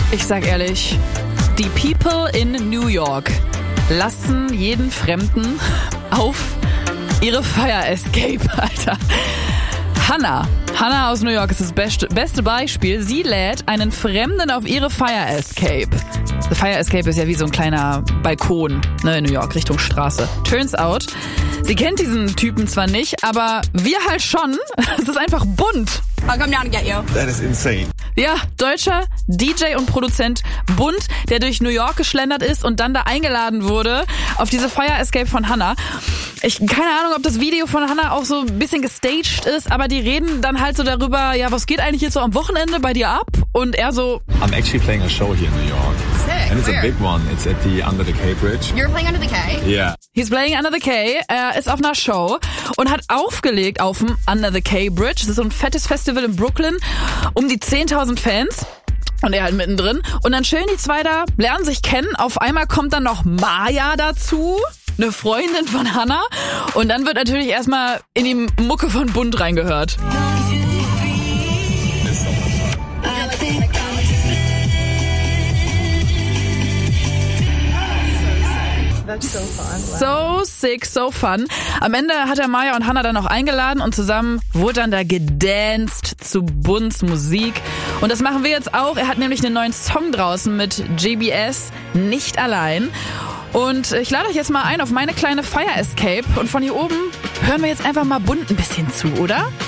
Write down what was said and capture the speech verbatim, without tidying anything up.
Ich sag ehrlich, die People in New York lassen jeden Fremden auf ihre Fire Escape, Alter. Hannah. Hannah aus New York ist das beste, beste Beispiel. Sie lädt einen Fremden auf ihre Fire Escape. The Fire Escape ist ja wie so ein kleiner Balkon, ne, in New York, Richtung Straße. Turns out, sie kennt diesen Typen zwar nicht, aber wir halt schon. Es ist einfach bunt. I'll come down and get you. That is insane. Ja, deutscher D J und Produzent Bunt, der durch New York geschlendert ist und dann da eingeladen wurde auf diese Fire Escape von Hannah. Ich keine Ahnung, ob das Video von Hannah auch so ein bisschen gestaged ist, aber die reden dann halt so darüber, ja, was geht eigentlich jetzt so am Wochenende bei dir ab? Und er so, I'm actually playing a show here in New York. Sick. And it's Where? a big one. It's at the Under the K Bridge. You're playing Under the K? Yeah. he's playing Under the K, er ist auf einer Show und hat aufgelegt auf dem Under the K Bridge. Das ist so ein fettes Festival in Brooklyn, um die zehntausend Fans. Und er halt mittendrin. Und dann chillen die zwei da, lernen sich kennen. Auf einmal kommt dann noch Maya dazu, eine Freundin von Hannah. Und dann wird natürlich erstmal in die Mucke von Bunt reingehört. So fun. So sick, so fun. Am Ende hat er Maya und Hannah dann noch eingeladen und zusammen wurde dann da gedanced zu Bunts Musik. Und das machen wir jetzt auch. Er hat nämlich einen neuen Song draußen mit J B S, Nicht allein. Und ich lade euch jetzt mal ein auf meine kleine Fire Escape. Und von hier oben hören wir jetzt einfach mal Bunt ein bisschen zu, oder?